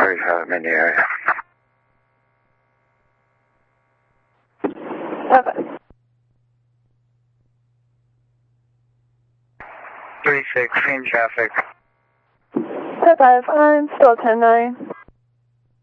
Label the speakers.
Speaker 1: 35 in the area.
Speaker 2: Okay.
Speaker 1: 36, in traffic.
Speaker 2: 5, I'm still 10-9.